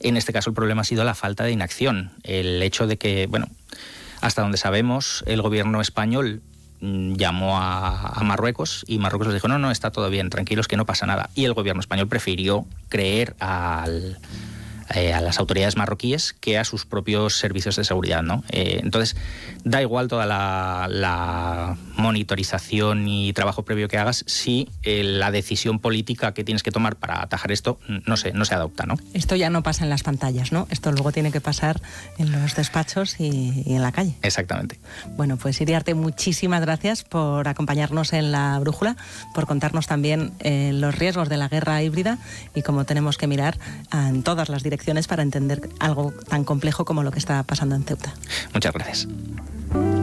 En este caso el problema ha sido la falta de inacción, el hecho de que, bueno, hasta donde sabemos, el gobierno español llamó a Marruecos y Marruecos les dijo no, está todo bien, tranquilos que no pasa nada. Y el gobierno español prefirió creer a las autoridades marroquíes que a sus propios servicios de seguridad, ¿no? Entonces, da igual toda la monitorización y trabajo previo que hagas si la decisión política que tienes que tomar para atajar esto no se adopta, ¿no? Esto ya no pasa en las pantallas, ¿no? Esto luego tiene que pasar en los despachos y en la calle. Exactamente. Bueno, pues Iriarte, muchísimas gracias por acompañarnos en La Brújula, por contarnos también los riesgos de la guerra híbrida y cómo tenemos que mirar en todas las direcciones para entender algo tan complejo como lo que está pasando en Ceuta. Muchas gracias.